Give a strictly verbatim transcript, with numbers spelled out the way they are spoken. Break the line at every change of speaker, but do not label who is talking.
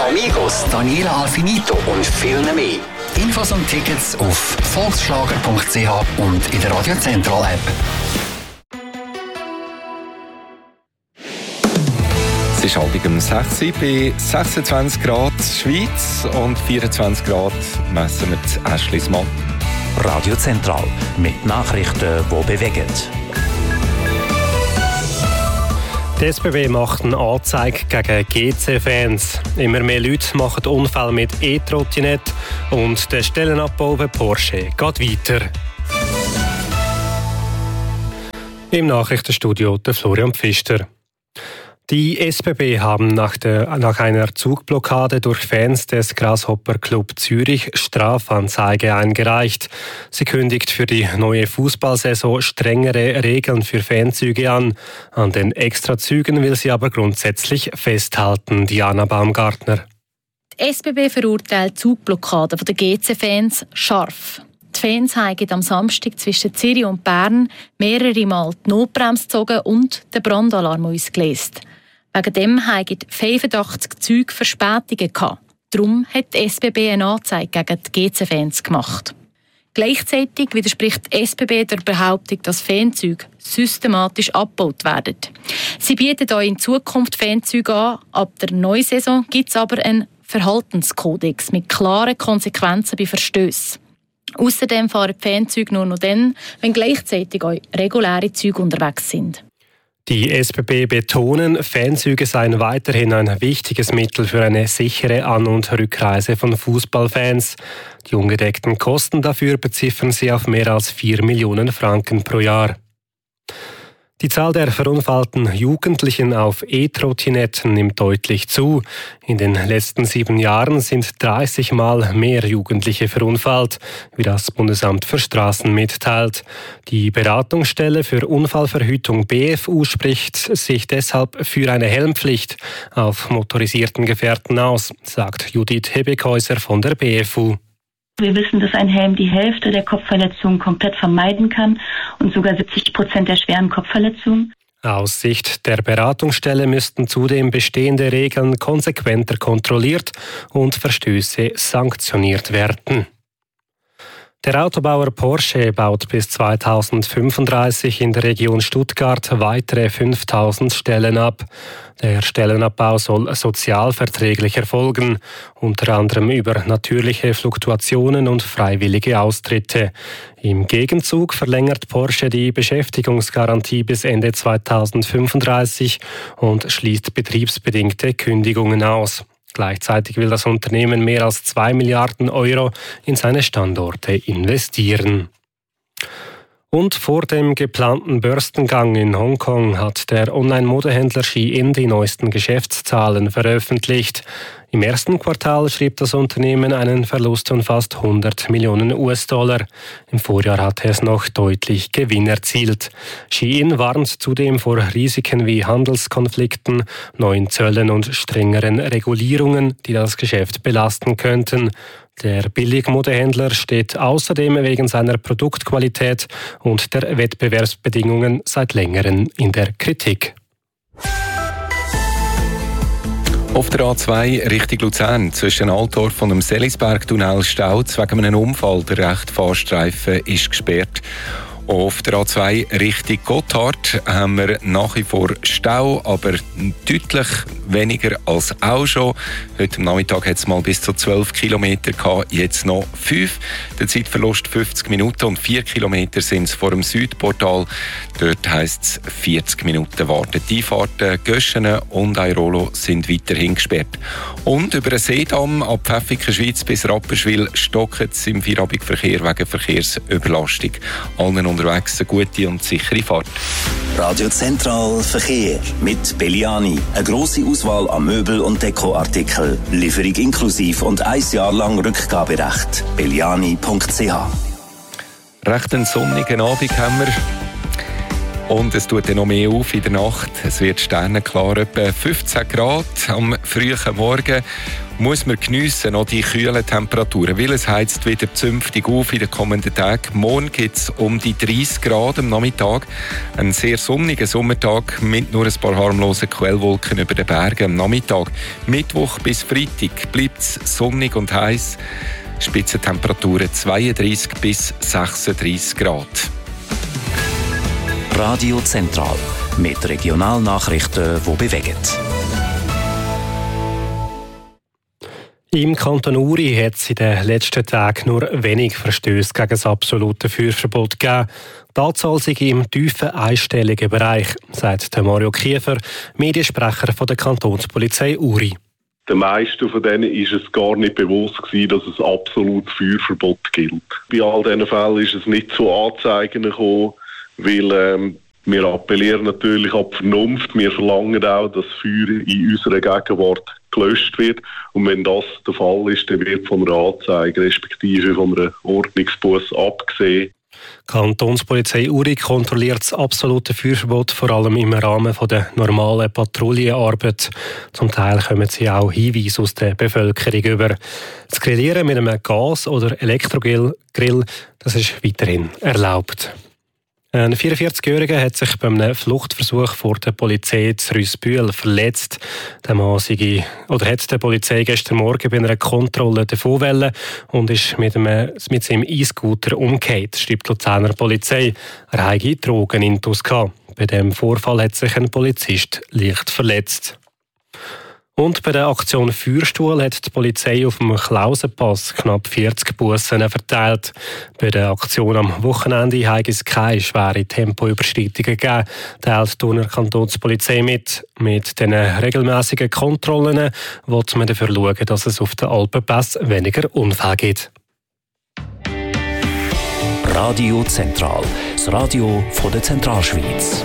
Amigos, Daniela Alfinito und viel mehr. Infos und Tickets auf volksschlager punkt c h und in der Radio Central App.
Es ist halb um sechs Uhr bei sechsundzwanzig Grad Schweiz und vierundzwanzig Grad messen wir zu Aschlismann.
Radio Central mit Nachrichten, die bewegen.
Die S B B macht eine Anzeige gegen G C-Fans. Immer mehr Leute machen Unfälle mit E-Trottinette und der Stellenabbau bei Porsche geht weiter. Im Nachrichtenstudio der Florian Pfister. Die S B B haben nach, der, nach einer Zugblockade durch Fans des Grasshopper Club Zürich Strafanzeige eingereicht. Sie kündigt für die neue Fußballsaison strengere Regeln für Fanzüge an. An den Extrazügen will sie aber grundsätzlich festhalten, Diana Baumgartner.
Die S B B verurteilt die Zugblockade der G C-Fans scharf. Die Fans haben am Samstag zwischen Zürich und Bern mehrere Mal die Notbremse gezogen und den Brandalarm ausgelöst. Wegen dem hatten fünfundachtzig Züge Verspätungen gehabt. Darum hat die S B B eine Anzeige gegen die G C-Fans gemacht. Gleichzeitig widerspricht die S B B der Behauptung, dass Fanzüge systematisch abgebaut werden. Sie bieten auch in Zukunft Fanzüge an. Ab der neuen Saison gibt es aber einen Verhaltenskodex mit klaren Konsequenzen bei Verstößen. Außerdem fahren die Fanzüge nur noch dann, wenn gleichzeitig auch reguläre Züge unterwegs sind.
Die S B B betonen, Fanzüge seien weiterhin ein wichtiges Mittel für eine sichere An- und Rückreise von Fußballfans. Die ungedeckten Kosten dafür beziffern sie auf mehr als vier Millionen Franken pro Jahr. Die Zahl der verunfallten Jugendlichen auf E-Trottinetten nimmt deutlich zu. In den letzten sieben Jahren sind dreißig Mal mehr Jugendliche verunfallt, wie das Bundesamt für Straßen mitteilt. Die Beratungsstelle für Unfallverhütung B F U spricht sich deshalb für eine Helmpflicht auf motorisierten Gefährten aus, sagt Judith Hebekhäuser von der B F U.
Wir wissen, dass ein Helm die Hälfte der Kopfverletzungen komplett vermeiden kann und sogar siebzig Prozent der schweren Kopfverletzungen.
Aus Sicht der Beratungsstelle müssten zudem bestehende Regeln konsequenter kontrolliert und Verstöße sanktioniert werden. Der Autobauer Porsche baut bis zweitausendfünfunddreißig in der Region Stuttgart weitere fünftausend Stellen ab. Der Stellenabbau soll sozialverträglich erfolgen, unter anderem über natürliche Fluktuationen und freiwillige Austritte. Im Gegenzug verlängert Porsche die Beschäftigungsgarantie bis Ende zweitausendfünfunddreißig und schließt betriebsbedingte Kündigungen aus. Gleichzeitig will das Unternehmen mehr als zwei Milliarden Euro in seine Standorte investieren. Und vor dem geplanten Börsengang in Hongkong hat der Online-Modehändler Shein die neuesten Geschäftszahlen veröffentlicht. Im ersten Quartal schrieb das Unternehmen einen Verlust von fast hundert Millionen U S-Dollar. Im Vorjahr hatte es noch deutlich Gewinn erzielt. Shein warnt zudem vor Risiken wie Handelskonflikten, neuen Zöllen und strengeren Regulierungen, die das Geschäft belasten könnten. Der Billigmodehändler steht außerdem wegen seiner Produktqualität und der Wettbewerbsbedingungen seit längerem in der Kritik.
Auf der A zwei Richtung Luzern zwischen Altdorf und dem Selisbergtunnel staut wegen einem Unfall. Der rechte Fahrstreifen ist gesperrt. Auf der A zwei Richtung Gotthard haben wir nach wie vor Stau, aber deutlich weniger als auch schon. Heute Nachmittag hat es mal bis zu zwölf Kilometer gehabt, jetzt noch fünf. Der Zeitverlust fünfzig Minuten und vier Kilometer sind es vor dem Südportal. Dort heisst es vierzig Minuten warten. Die Fahrten Göschenen und Airolo sind weiterhin gesperrt. Und über den Seedamm ab Pfäffiken Schweiz bis Rapperswil stocken es im Feierabendverkehr wegen Verkehrsüberlastung. Allen unterwegs eine gute und sichere Fahrt.
Radio Central Verkehr mit Belliani. Eine grosse Auswahl an Möbel- und Dekoartikeln. Lieferung inklusiv und ein Jahr lang Rückgaberecht. belliani punkt c h.
Recht einen sonnigen Abend haben wir. Und es tut dann noch mehr auf in der Nacht. Es wird sternenklar, etwa fünfzehn Grad am frühen Morgen. Muss man geniessen, noch die kühlen Temperaturen, weil es heizt wieder zünftig auf in den kommenden Tagen. Morgen gibt es um die dreißig Grad am Nachmittag. Ein sehr sonniger Sommertag mit nur ein paar harmlosen Quellwolken über den Bergen am Nachmittag. Mittwoch bis Freitag bleibt es sonnig und heiß. Spitzentemperaturen zweiunddreißig bis sechsunddreißig Grad.
Radio Zentral mit Regionalnachrichten, die bewegen.
Im Kanton Uri hat es in den letzten Tagen nur wenig Verstöße gegen das absolute Feuerverbot gegeben. Die Anzahl sei im tiefen einstelligen Bereich, sagt Mario Kiefer, Mediensprecher von der Kantonspolizei Uri.
Den meisten von denen ist es gar nicht bewusst gewesen, dass es absolutes Feuerverbot gilt. Bei all diesen Fällen ist es nicht zu Anzeigen gekommen, weil ähm, wir appellieren natürlich an die Vernunft. Wir verlangen auch, dass Feuer in unserer Gegenwart gelöscht wird. Und wenn das der Fall ist, dann wird von einer Anzeige respektive von einer Ordnungsbusse abgesehen.
Die Kantonspolizei Uri kontrolliert das absolute Feuerverbot vor allem im Rahmen der normalen Patrouillenarbeit. Zum Teil kommen sie auch Hinweise aus der Bevölkerung über. Das Grillieren mit einem Gas- oder Elektrogrill, das ist weiterhin erlaubt. Ein vierundvierzigjähriger hat sich bei einem Fluchtversuch vor der Polizei zu Rüssbühl verletzt. Der Mann sei, oder hat der Polizei gestern Morgen bei einer Kontrolle davon wollen und ist mit, einem, mit seinem E-Scooter umgekehrt, schreibt die Luzerner Polizei. Er habe Drogen intus gehabt. Bei diesem Vorfall hat sich ein Polizist leicht verletzt. Und bei der Aktion Feuerstuhl hat die Polizei auf dem Klausenpass knapp vierzig Bussen verteilt. Bei der Aktion am Wochenende hat es keine schwere Tempoüberschreitungen gegeben, teilt die Thuner Kantonspolizei mit. Mit diesen regelmässigen Kontrollen will man dafür schauen, dass es auf den Alpenpässen weniger Unfälle gibt.
Radio Zentral, das Radio von der Zentralschweiz.